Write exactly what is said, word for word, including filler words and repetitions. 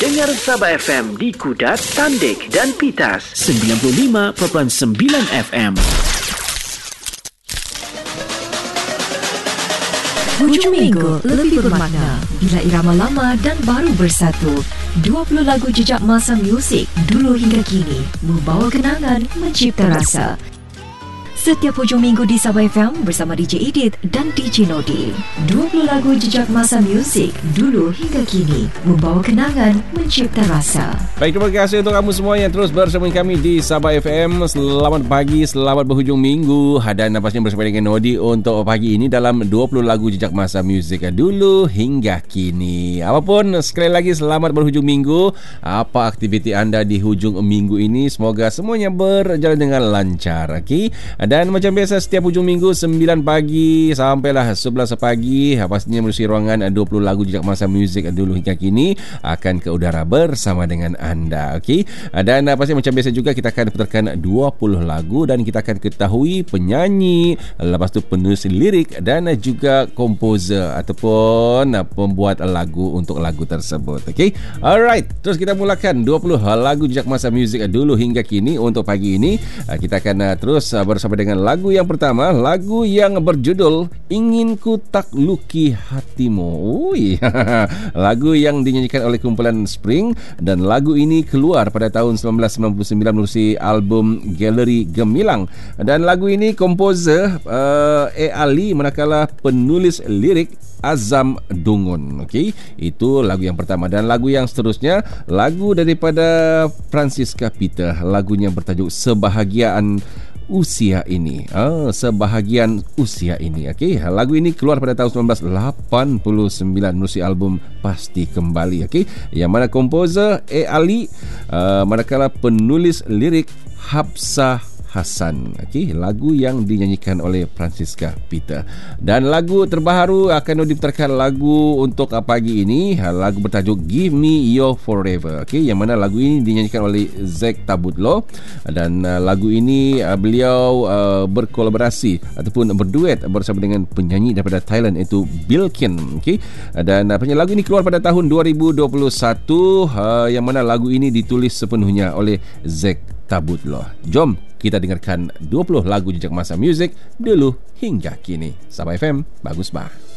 Dengar Sabah F M di Kudat, Tandik dan Pitas sembilan puluh lima perpuluhan sembilan F M. Hujung minggu lebih bermakna bila irama lama dan baru bersatu. dua puluh lagu jejak masa muzik dulu hingga kini membawa kenangan, mencipta rasa. Setiap hujung minggu di Sabah F M bersama D J Edith dan D J Nodi. dua puluh lagu jejak masa muzik dulu hingga kini membawa kenangan, mencipta rasa. Baik, terima kasih untuk kamu semua yang terus bersama kami di Sabah F M. Selamat pagi, selamat berhujung minggu. Dan pastinya bersama dengan Nodi untuk pagi ini dalam dua puluh lagu jejak masa muzik dulu hingga kini. Apapun, sekali lagi selamat berhujung minggu. Apa aktiviti anda di hujung minggu ini? Semoga semuanya berjalan dengan lancar. Okey. Dan macam biasa setiap hujung minggu sembilan pagi sampailah sebelas pagi pastinya melalui ruangan dua puluh lagu jejak masa muzik dulu hingga kini akan ke udara bersama dengan anda. Okey. Dan pasti macam biasa juga kita akan putarkan dua puluh lagu dan kita akan ketahui penyanyi, lepas tu penulis lirik dan juga komposer ataupun pembuat lagu untuk lagu tersebut. Okey. Alright, terus kita mulakan dua puluh lagu jejak masa muzik dulu hingga kini untuk pagi ini. Kita akan terus bersama dengan lagu yang pertama, lagu yang berjudul Ingin Ku Takluki Hatimu. Ui, lagu yang dinyanyikan oleh kumpulan Spring dan lagu ini keluar pada tahun seribu sembilan ratus sembilan puluh sembilan melalui album Galeri Gemilang. Dan lagu ini komposer uh, A. Ali manakala penulis lirik Azam Dungun. Okey, itu lagu yang pertama. Dan lagu yang seterusnya, lagu daripada Francisca Peter, lagunya bertajuk Sebahagian Usia Ini. Ah, Sebahagian Usia Ini. Okey, lagu ini keluar pada tahun seribu sembilan ratus lapan puluh sembilan melalui album Pasti Kembali. Okey, yang mana komposer A. Ali, uh, manakala penulis lirik Hapsah Hasan. Okey, lagu yang dinyanyikan oleh Francisca Peter. Dan lagu terbaru akan diputarkan lagu untuk pagi ini, lagu bertajuk Give Me Your Forever. Okey, yang mana lagu ini dinyanyikan oleh Zack Tabudlo dan uh, lagu ini uh, beliau uh, berkolaborasi ataupun berduet bersama dengan penyanyi daripada Thailand iaitu Bilkin. Okey, dan uh, penyanyi lagu ini keluar pada tahun dua ribu dua puluh satu, uh, yang mana lagu ini ditulis sepenuhnya oleh Zack Tabudlo. Jom kita dengarkan dua puluh lagu jejak masa muzik dulu hingga kini. Sabah F M, bagus bah.